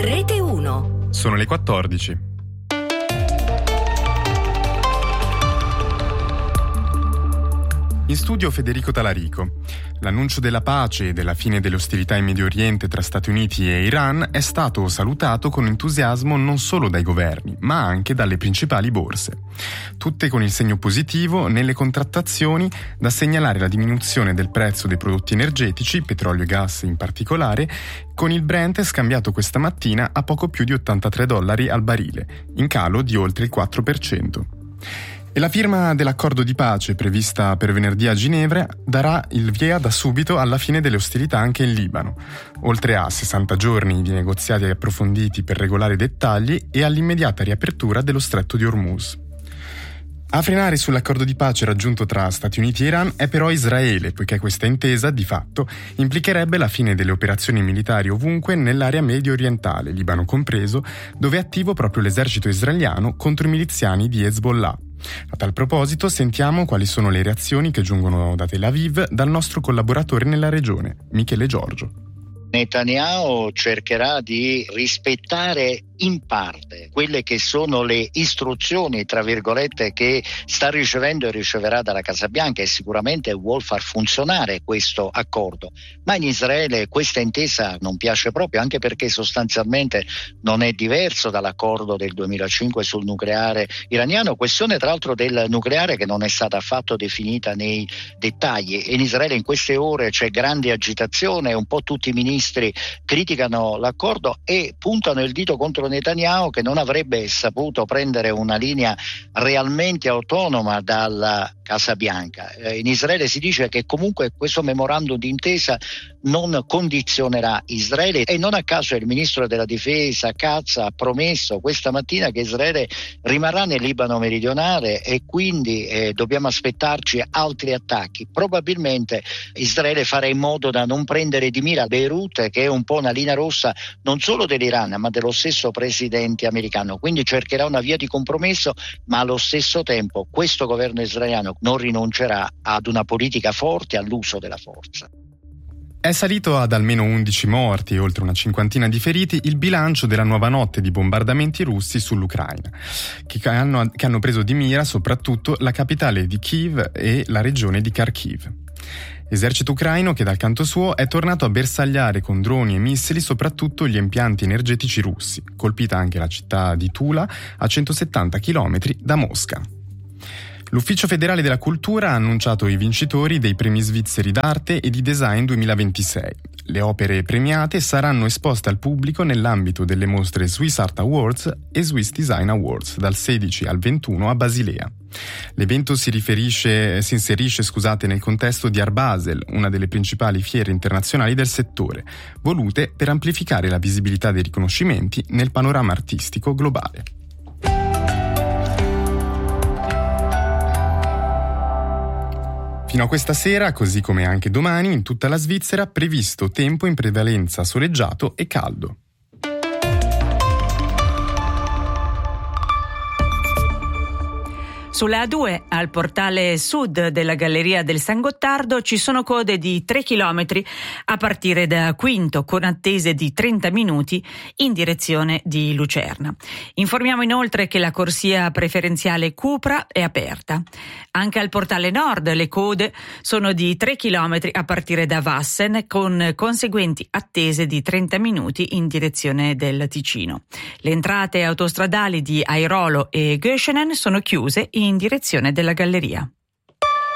Rete 1. Sono le 14. In studio Federico Talarico. L'annuncio della pace e della fine delle ostilità in Medio Oriente tra Stati Uniti e Iran è stato salutato con entusiasmo non solo dai governi, ma anche dalle principali borse. Tutte con il segno positivo nelle contrattazioni, da segnalare la diminuzione del prezzo dei prodotti energetici, petrolio e gas in particolare, con il Brent scambiato questa mattina a poco più di $83 al barile, in calo di oltre il 4%. E la firma dell'accordo di pace prevista per venerdì a Ginevra darà il via da subito alla fine delle ostilità anche in Libano, oltre a 60 giorni di negoziati approfonditi per regolare i dettagli e all'immediata riapertura dello stretto di Hormuz. A frenare sull'accordo di pace raggiunto tra Stati Uniti e Iran è però Israele, poiché questa intesa, di fatto, implicherebbe la fine delle operazioni militari ovunque nell'area medio orientale, Libano compreso, dove è attivo proprio l'esercito israeliano contro i miliziani di Hezbollah. A tal proposito sentiamo quali sono le reazioni che giungono da Tel Aviv dal nostro collaboratore nella regione, Michele Giorgio. Netanyahu cercherà di rispettare in parte quelle che sono le istruzioni, tra virgolette, che sta ricevendo e riceverà dalla Casa Bianca, e sicuramente vuol far funzionare questo accordo. Ma in Israele questa intesa non piace proprio, anche perché sostanzialmente non è diverso dall'accordo del 2005 sul nucleare iraniano, questione tra l'altro del nucleare che non è stata affatto definita nei dettagli. E in Israele in queste ore c'è grande agitazione, un po' tutti i ministri criticano l'accordo e puntano il dito contro Netanyahu, che non avrebbe saputo prendere una linea realmente autonoma dalla Casa Bianca. In Israele si dice che comunque questo memorandum d'intesa non condizionerà Israele, e non a caso il ministro della difesa Katz ha promesso questa mattina che Israele rimarrà nel Libano meridionale, e quindi dobbiamo aspettarci altri attacchi. Probabilmente Israele farà in modo da non prendere di mira Beirut, che è un po' una linea rossa non solo dell'Iran ma dello stesso presidente americano, quindi cercherà una via di compromesso, ma allo stesso tempo questo governo israeliano non rinuncerà ad una politica forte, all'uso della forza. È salito ad almeno 11 morti e oltre una cinquantina di feriti il bilancio della nuova notte di bombardamenti russi sull'Ucraina, che hanno preso di mira soprattutto la capitale di Kiev e la regione di Kharkiv. Esercito ucraino che dal canto suo è tornato a bersagliare con droni e missili soprattutto gli impianti energetici russi, colpita anche la città di Tula a 170 km da Mosca. L'Ufficio federale della cultura ha annunciato i vincitori dei premi svizzeri d'arte e di design 2026. Le opere premiate saranno esposte al pubblico nell'ambito delle mostre Swiss Art Awards e Swiss Design Awards dal 16 al 21 a Basilea. L'evento si inserisce nel contesto di Art Basel, una delle principali fiere internazionali del settore, volute per amplificare la visibilità dei riconoscimenti nel panorama artistico globale. Fino a questa sera, così come anche domani, in tutta la Svizzera, previsto tempo in prevalenza soleggiato e caldo. Sulla A2, al portale sud della Galleria del San Gottardo, ci sono code di 3 chilometri a partire da Quinto, con attese di 30 minuti in direzione di Lucerna. Informiamo inoltre che la corsia preferenziale Cupra è aperta. Anche al portale nord le code sono di 3 chilometri a partire da Vassen, con conseguenti attese di 30 minuti in direzione del Ticino. Le entrate autostradali di Airolo e Göschenen sono chiuse in direzione della Galleria.